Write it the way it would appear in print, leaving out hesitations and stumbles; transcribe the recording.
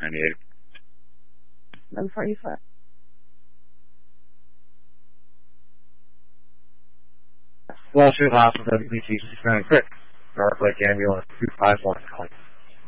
98. 145. Wall Street Hospital, WPT 696. North Lake Ambulance 251 calling.